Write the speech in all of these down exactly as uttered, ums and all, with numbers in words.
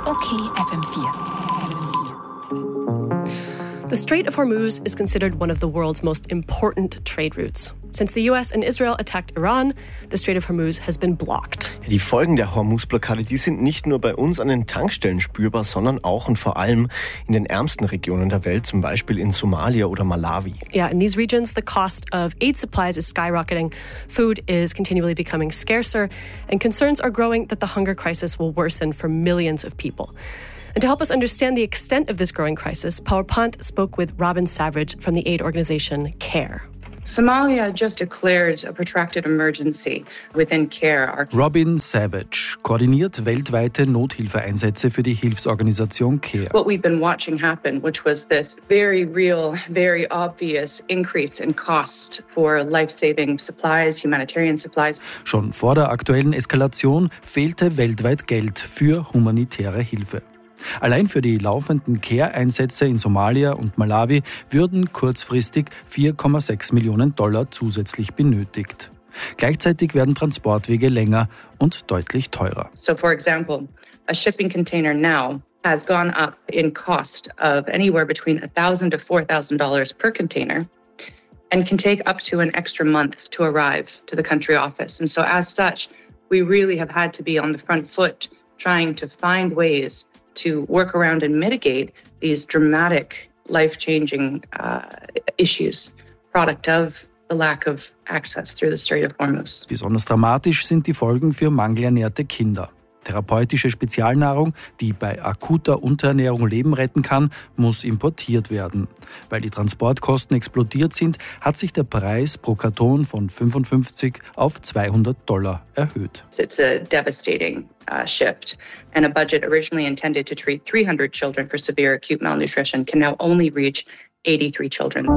Okay, F M vier. The Strait of Hormuz is considered one of the world's most important trade routes. Since the U S and Israel attacked Iran, the Strait of Hormuz has been blocked. Die Folgen der Hormuz-Blockade, die sind nicht nur bei uns an den Tankstellen spürbar, sondern auch und vor allem in den ärmsten Regionen der Welt, zum Beispiel in Somalia oder Malawi. Yeah, in these regions, the cost of aid supplies is skyrocketing, food is continually becoming scarcer, and concerns are growing that the hunger crisis will worsen for millions of people. And to help us understand the extent of this growing crisis, Power Pant spoke with Robin Savage from the aid organization CARE. Somalia just declared a protracted emergency within CARE. Robin Savage koordiniert weltweite Nothilfeeinsätze für die Hilfsorganisation CARE. What we've been watching happen, which was this very real, very obvious increase in cost for life-saving supplies, humanitarian supplies. Schon vor der aktuellen Eskalation fehlte weltweit Geld für humanitäre Hilfe. Allein für die laufenden CARE-Einsätze in Somalia und Malawi würden kurzfristig vier Komma sechs Millionen Dollar zusätzlich benötigt. Gleichzeitig werden Transportwege länger und deutlich teurer. So for example, a shipping container now has gone up in cost of anywhere between one thousand to four thousand dollars per container and can take up to an extra month to arrive to the country office. And so as such, we really have had to be on the front foot trying to find ways to work around and mitigate these dramatic, life-changing uh, issues, product of the lack of access through the Strait of Hormuz. Besonders dramatisch sind die Folgen für mangelernährte Kinder. Therapeutische Spezialnahrung, die bei akuter Unterernährung Leben retten kann, muss importiert werden. Weil die Transportkosten explodiert sind, hat sich der Preis pro Karton von fünfundfünfzig auf zweihundert Dollar erhöht. It's a devastating uh, shift, and a budget originally intended to treat three hundred children for severe acute malnutrition can now only reach eighty-three children.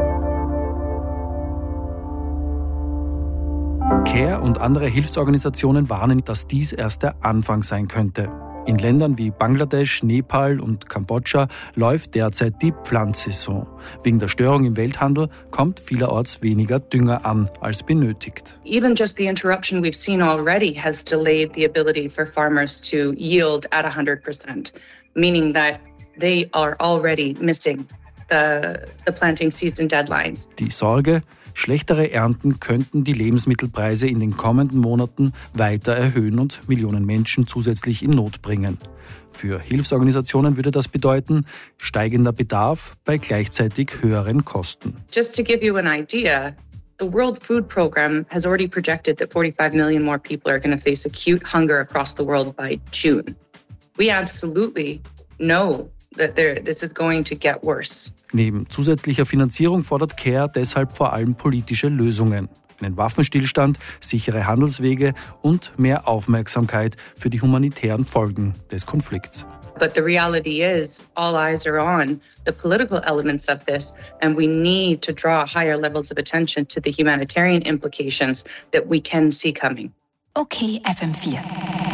CARE und andere Hilfsorganisationen warnen, dass dies erst der Anfang sein könnte. In Ländern wie Bangladesch, Nepal und Kambodscha läuft derzeit die Pflanzsaison. Wegen der Störung im Welthandel kommt vielerorts weniger Dünger an als benötigt. Even just the interruption we've seen already has delayed the ability for farmers to yield at one hundred percent, meaning that they are already missing the, the planting season deadlines. Die Sorge: Schlechtere Ernten könnten die Lebensmittelpreise in den kommenden Monaten weiter erhöhen und Millionen Menschen zusätzlich in Not bringen. Für Hilfsorganisationen würde das bedeuten, steigender Bedarf bei gleichzeitig höheren Kosten. Just to give you an idea, the World Food Program has already projected that forty-five million more people are going to face acute hunger across the world by June. We absolutely know that this is going to get worse. Neben zusätzlicher Finanzierung fordert CARE deshalb vor allem politische Lösungen. Einen Waffenstillstand, sichere Handelswege und mehr Aufmerksamkeit für die humanitären Folgen des Konflikts. But the reality is, all eyes are on the political elements of this, and we need to draw higher levels of attention to the humanitarian implications that we can see coming. Okay, F M vier.